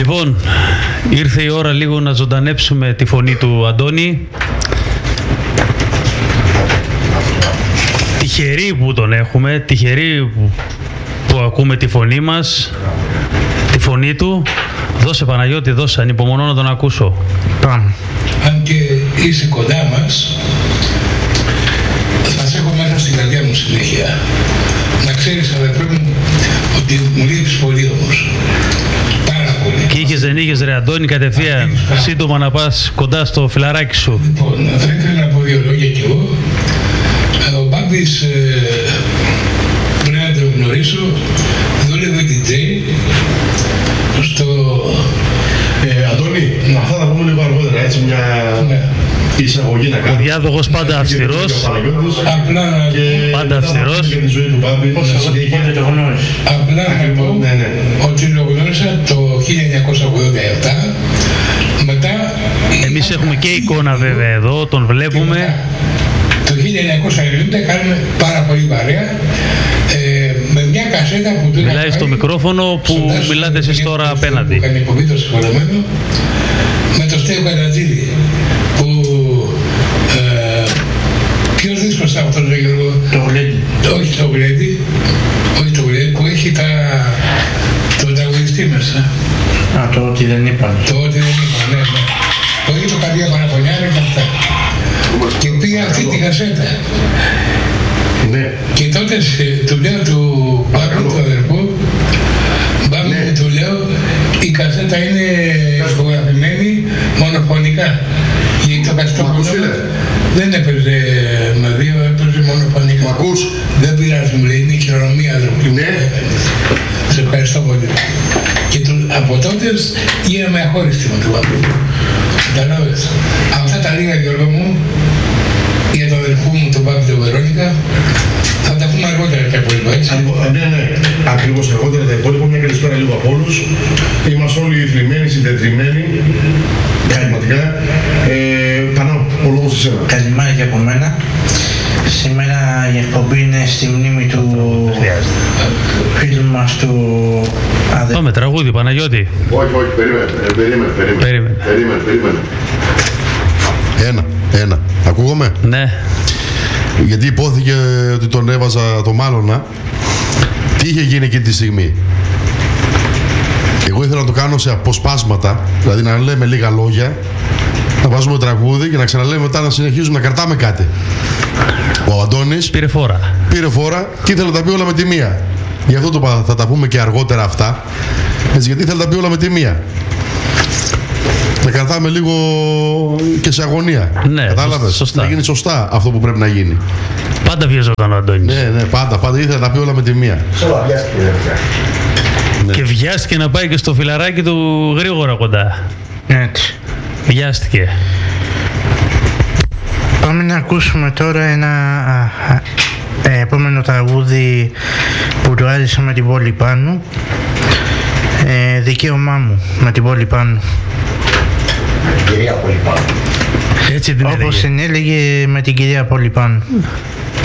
Λοιπόν, ήρθε η ώρα λίγο να ζωντανέψουμε τη φωνή του Αντώνη. Τυχεροί που τον έχουμε, τυχεροί που ακούμε τη φωνή μας, τη φωνή του. Δώσε Παναγιώτη, δώσε, ανυπομονώ να τον ακούσω. Πάμε. Αν και είσαι κοντά μας, θα σε έχω μέσα στην καρδιά μου συνέχεια. Να ξέρεις, αδερφέ μου, ότι μου λείπεις πολύ όμως. Πάρα πολύ. Και είχες δεν είχες ρε Αντώνη, κατευθείαν σύντομα να πας κοντά στο φιλαράκι σου. Λοιπόν, θα ήθελα να πω δύο λόγια κι εγώ. Ο Μπάμπης, πρέπει να τον γνωρίσω, δούλευε DJ στο... Αντώνη, αυτά θα πούμε λίγο αργότερα, έτσι μια εισαγωγή να κάνουμε. Ο διάδοχος πάντα αυστηρός. Απλά πάντα αυστηρός. Για τη ζωή του Μπάμπη, το γνώρισε. Απλά να πω ότι το γνώρισα το 1987, μετά... Εμείς έχουμε και εικόνα βέβαια εδώ, τον βλέπουμε. Το 1990 κάνουμε πάρα πολύ παρέα με μια κασέτα που του μιλάει στο μικρόφωνο που μιλάτε εσείς τώρα απέναντι. Που κάνει υποβεί το συγχωρεμένο με το Στέο Κατατζίδη που ποιος δίσκος από τον Γιώργο? Το Γλέντι. Όχι το Γλέντι, όχι το Γλέντι που έχει τον τραγουδιστή μέσα. Α, το ότι δεν είπαν. Το ότι δεν είπαν, ναι, ναι. Το έχει το Καρδιά Παραπονιάρα και αυτά. Και πήγα αυτή τη κασέτα. Ναι. Και τότε του λέω του Παύλου, του αδερφού, Παύλου, του λέω, η κασέτα είναι ηχογραφημένη μονοφωνικά. Γιατί το καστόφωνο δεν έπαιζε με δύο, έπαιζε μονοφωνικά. Μ' ακούς? Δεν πειράζει, μου λέει, είναι η χειρονομία, αδερφή μου. Ναι. Σε ευχαριστώ πολύ. Και από τότε γίναμε αχώριστοι με τον Παύλου. Καταλάβες. Αυτά τα λίγα, Γιώργο μου, για τον αδερφού μου, τον Πάπη, τον Βερόνικα, θα τα πούμε αργότερα τα υπόλοιπα, έτσι. Ναι, ναι, ακριβώς αργότερα τα υπόλοιπα. Μια καλησπέρα λίγο από όλους. Είμαστε όλοι θλιμμένοι, συντετριμένοι, πραγματικά. Πανώ, ο λόγος σε εσένα. Καλημέρα και από μένα. Σήμερα η εκπομπή είναι στη μνήμη του φίλου μας του αδερφού. Πάμε, τραγούδι, Παναγιώτη. Όχι, περίμενε. Ένα. Ακούγομαι? Ναι. Γιατί υπόθηκε ότι τον έβαζα το Μάλωνα. Τι είχε γίνει εκείνη τη στιγμή? Εγώ ήθελα να το κάνω σε αποσπάσματα, δηλαδή να λέμε λίγα λόγια, να βάζουμε τραγούδι και να ξαναλέμε μετά να συνεχίζουμε να κρατάμε κάτι. Ο Αντώνης πήρε φόρα και ήθελα να τα πει όλα με τη μία. Γι' αυτό θα τα πούμε και αργότερα αυτά. Έτσι, γιατί ήθελα να τα πει όλα με τη μία. Να κρατάμε λίγο και σε αγωνία. Ναι, κατάλαβες? σωστά. Να γίνει σωστά αυτό που πρέπει να γίνει. Πάντα βιαζόταν ο Αντώνης. Ναι, πάντα ήθελα να τα πει όλα με τη μία. Ναι. Και βιάστηκε να πάει και στο φιλαράκι του γρήγορα κοντά. Έτσι. Βιάστηκε. Πάμε να ακούσουμε τώρα ένα επόμενο τραγούδι που του άρεσε με την πόλη πάνω. Δικαίωμά μου με την πόλη πάνω. Κυρία Πόλη πάνω. Έτσι την όπως την έλεγε με την κυρία Πόλη πάνω.